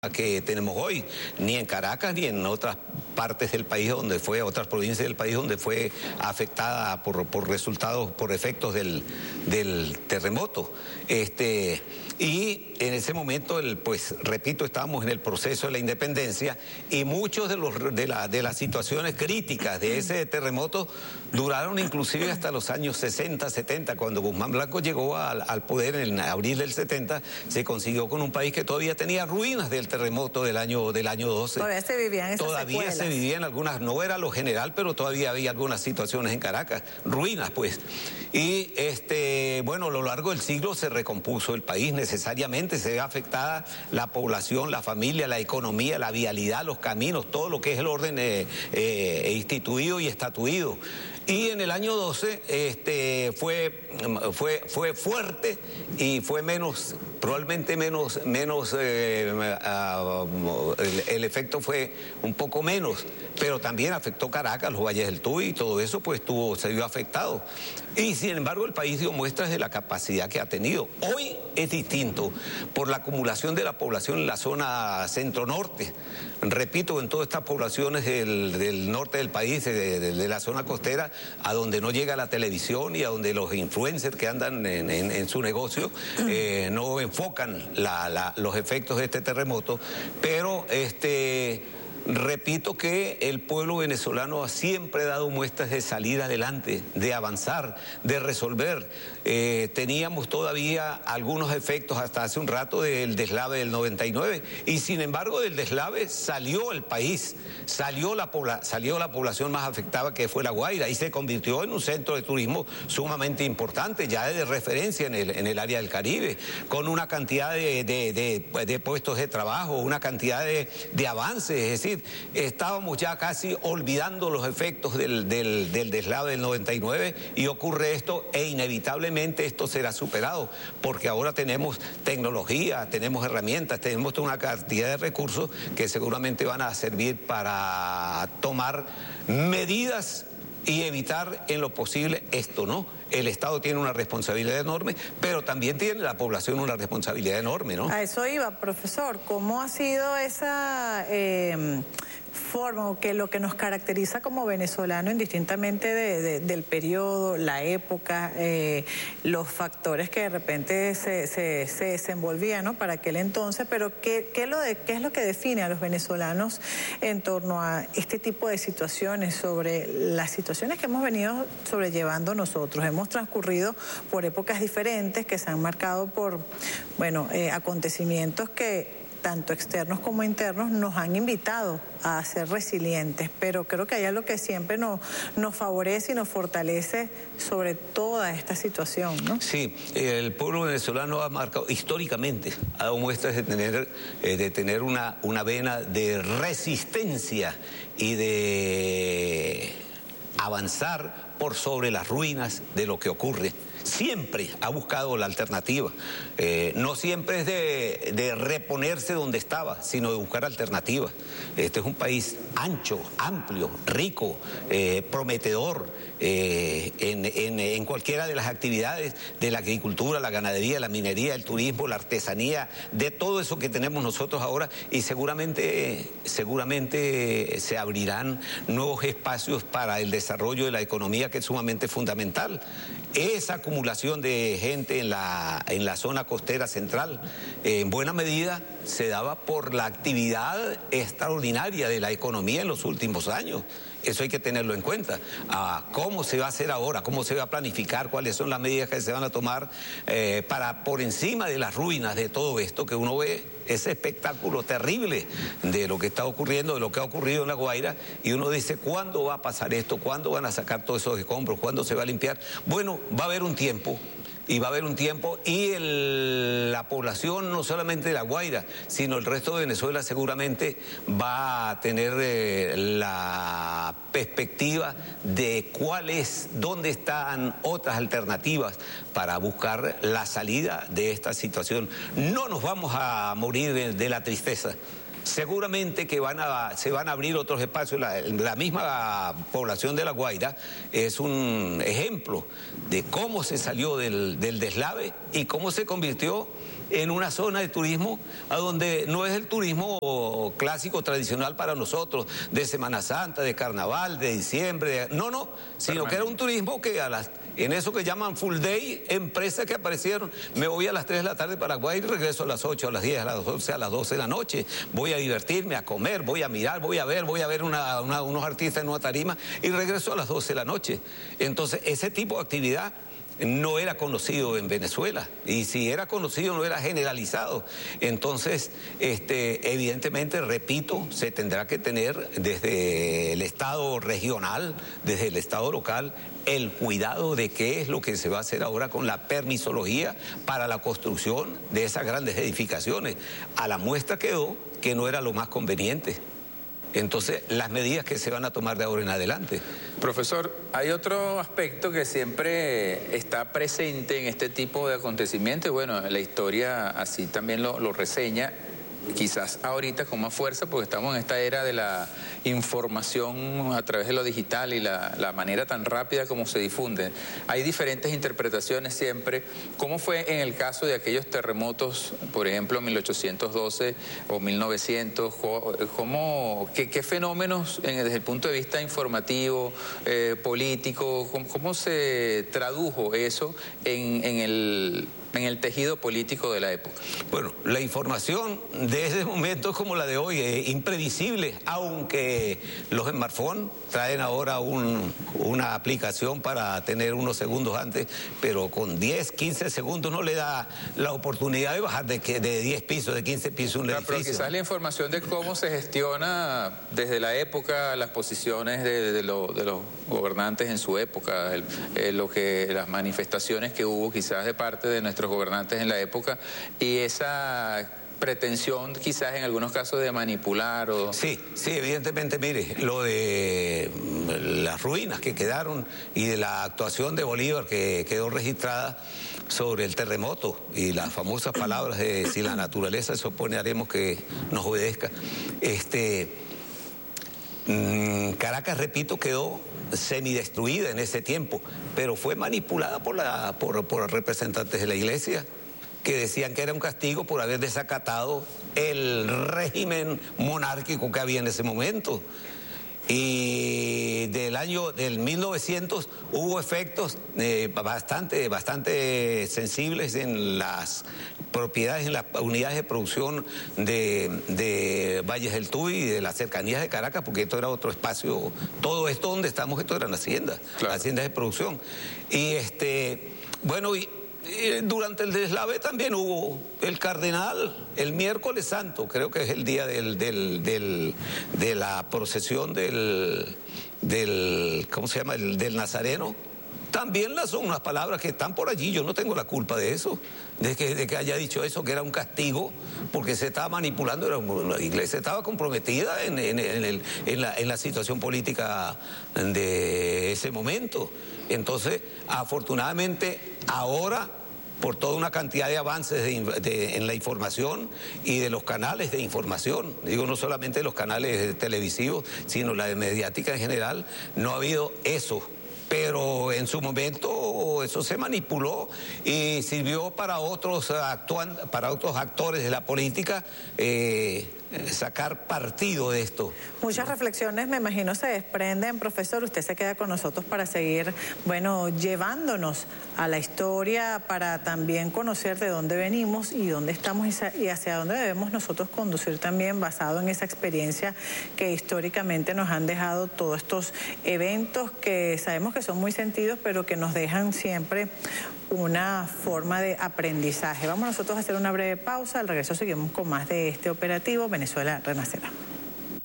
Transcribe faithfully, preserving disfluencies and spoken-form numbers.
que tenemos hoy, ni en Caracas ni en otras partes del país donde fue, otras provincias del país donde fue afectada por, por resultados, por efectos del, del terremoto. Este, y en ese momento, el, pues repito, estábamos en el proceso de la independencia y muchos de, los, de, la, de las situaciones críticas de ese terremoto duraron inclusive hasta los años sesenta, setenta, cuando Guzmán Blanco llegó al, al poder en abril del setenta, se consiguió con un país que todavía tenía ruinas del terremoto del año, del año doce. Todavía se vivían esas Todavía secuelas. se vivían algunas, no era lo general, pero todavía había algunas situaciones en Caracas, ruinas pues. Y este, bueno, a lo largo del siglo se recompuso el país necesariamente, se ve afectada la población, la familia, la economía, la vialidad, los caminos, todo lo que es el orden eh, eh, instituido y estatuido. Y en el año doce este, fue, fue, fue fuerte y fue menos, probablemente menos, menos eh, uh, el, el efecto fue un poco menos, pero también afectó Caracas, los valles del Tuy y todo eso pues tuvo, se vio afectado. Y sin embargo el país dio muestras de la capacidad que ha tenido. Hoy es distinto por la acumulación de la población en la zona centro-norte. Repito, en todas estas poblaciones del, del norte del país, de, de, de la zona costera, a donde no llega la televisión y a donde los influencers que andan en, en, en su negocio eh, no enfocan la, la, los efectos de este terremoto, pero este... repito que el pueblo venezolano ha siempre dado muestras de salir adelante, de avanzar, de resolver. Eh, teníamos todavía algunos efectos hasta hace un rato del deslave del noventa y nueve y sin embargo del deslave salió el país, salió la, pobla, salió la población más afectada que fue La Guaira y se convirtió en un centro de turismo sumamente importante, ya de referencia en el, en el área del Caribe, con una cantidad de, de, de, de puestos de trabajo, una cantidad de, de avances, es decir, estábamos ya casi olvidando los efectos del, del, del deslave del noventa y nueve y ocurre esto e inevitablemente esto será superado porque ahora tenemos tecnología, tenemos herramientas, tenemos toda una cantidad de recursos que seguramente van a servir para tomar medidas y evitar en lo posible esto, ¿no? El Estado tiene una responsabilidad enorme, pero también tiene la población una responsabilidad enorme, ¿no? A eso iba, profesor. ¿Cómo ha sido esa eh, forma, o que lo que nos caracteriza como venezolano, indistintamente de, de, del periodo, la época, eh, los factores que de repente se, se, se desenvolvían, ¿no?, para aquel entonces, pero ¿qué, qué, lo de, qué es lo que define a los venezolanos en torno a este tipo de situaciones, sobre las situaciones que hemos venido sobrellevando nosotros? Hemos transcurrido por épocas diferentes que se han marcado por, bueno, eh, acontecimientos que tanto externos como internos nos han invitado a ser resilientes, pero creo que hay algo que siempre nos, nos favorece y nos fortalece sobre toda esta situación, ¿no? Sí, el pueblo venezolano ha marcado históricamente, ha dado muestras de tener, eh, de tener una, una vena de resistencia y de avanzar por sobre las ruinas de lo que ocurre. Siempre ha buscado la alternativa. Eh, no siempre es de, de reponerse donde estaba, sino de buscar alternativas. Este es un país ancho, amplio, rico, eh, prometedor eh, en, en, en cualquiera de las actividades de la agricultura, la ganadería, la minería, el turismo, la artesanía, de todo eso que tenemos nosotros ahora, y seguramente, seguramente se abrirán nuevos espacios para el desarrollo de la economía, que es sumamente fundamental. Esa acumulación de gente en la, en la zona costera central, eh, en buena medida se daba por la actividad extraordinaria de la economía en los últimos años. Eso hay que tenerlo en cuenta. Ah, ¿Cómo se va a hacer ahora? ¿Cómo se va a planificar? ¿Cuáles son las medidas que se van a tomar eh, para, por encima de las ruinas de todo esto que uno ve, ese espectáculo terrible de lo que está ocurriendo, de lo que ha ocurrido en La Guaira, y uno dice, ¿cuándo va a pasar esto? ¿Cuándo van a sacar todos esos escombros? ¿Cuándo se va a limpiar? Bueno, va a haber un tiempo. Y va a haber un tiempo y el, la población, no solamente de La Guaira, sino el resto de Venezuela seguramente va a tener eh, la perspectiva de cuál es, dónde están otras alternativas para buscar la salida de esta situación. No nos vamos a morir de, de la tristeza. Seguramente que van a, se van a abrir otros espacios. La, la misma población de La Guaira es un ejemplo de cómo se salió del, del deslave y cómo se convirtió en una zona de turismo a donde no es el turismo clásico, tradicional para nosotros, de Semana Santa, de Carnaval, de diciembre, de... no, no, sino que era un turismo que a las, en eso que llaman full day, empresas que aparecieron, me voy a las tres de la tarde para Paraguay y regreso a las ocho, a las diez, a las once, a las doce de la noche, voy a divertirme, a comer, voy a mirar, voy a ver, voy a ver una, una, unos artistas en una tarima y regreso a las doce de la noche. Entonces, ese tipo de actividad no era conocido en Venezuela, y si era conocido no era generalizado. Entonces, este, evidentemente, repito, se tendrá que tener desde el Estado regional, desde el Estado local, el cuidado de qué es lo que se va a hacer ahora con la permisología para la construcción de esas grandes edificaciones. A la muestra quedó que no era lo más conveniente. Entonces, las medidas que se van a tomar de ahora en adelante. Profesor, hay otro aspecto que siempre está presente en este tipo de acontecimientos, y bueno, la historia así también lo, lo reseña, quizás ahorita con más fuerza, porque estamos en esta era de la información a través de lo digital y la, la manera tan rápida como se difunde. Hay diferentes interpretaciones siempre. ¿Cómo fue en el caso de aquellos terremotos, por ejemplo, mil ochocientos doce o mil novecientos? ¿Cómo, qué, qué fenómenos en, desde el punto de vista informativo, eh, político, cómo, cómo se tradujo eso en, en el... en el tejido político de la época? Bueno, la información de ese momento es como la de hoy, es imprevisible, aunque los smartphones traen ahora un, una aplicación para tener unos segundos antes, pero con diez, quince segundos no le da la oportunidad de bajar de, de diez pisos, de quince pisos un claro, edificio. Pero quizás la información de cómo se gestiona desde la época, las posiciones de, de, lo, de los gobernantes en su época, el, eh, lo que, las manifestaciones que hubo quizás de parte de nuestros gobernantes en la época, y esa pretensión quizás en algunos casos de manipular o... Sí, sí, evidentemente, mire, lo de las ruinas que quedaron y de la actuación de Bolívar que quedó registrada sobre el terremoto y las famosas palabras de si la naturaleza se opone haremos que nos obedezca. Este, mmm, Caracas, repito, quedó semidestruida en ese tiempo, pero fue manipulada por, la, por, por representantes de la iglesia que decían que era un castigo por haber desacatado el régimen monárquico que había en ese momento. Y del año del mil novecientos hubo efectos eh, bastante, bastante sensibles en las propiedades, en las unidades de producción de, de Valles del Tuy y de las cercanías de Caracas, porque esto era otro espacio, todo esto donde estamos, esto eran haciendas, claro. haciendas de producción. Y este, bueno, y durante el deslave también hubo el cardenal, el miércoles santo, creo que es el día del, del, del, de la procesión del, del, ¿cómo se llama?, el, del Nazareno. También las son unas palabras que están por allí, yo no tengo la culpa de eso, de que, de que haya dicho eso, que era un castigo, porque se estaba manipulando, era, la iglesia estaba comprometida en, en, en, el, en, la, en la situación política de ese momento. Entonces, afortunadamente, ahora, por toda una cantidad de avances de, de, en la información y de los canales de información, digo no solamente los canales televisivos, sino la mediática en general, no ha habido eso. Pero en su momento eso se manipuló y sirvió para otros, actuan, para otros actores de la política eh, sacar partido de esto. Muchas reflexiones, me imagino, se desprenden, profesor. Usted se queda con nosotros para seguir, bueno, llevándonos a la historia, para también conocer de dónde venimos y dónde estamos y hacia dónde debemos nosotros conducir también, basado en esa experiencia que históricamente nos han dejado todos estos eventos que sabemos que son muy sentidos, pero que nos dejan siempre una forma de aprendizaje. Vamos nosotros a hacer una breve pausa, al regreso seguimos con más de este operativo Venezuela Renacerá.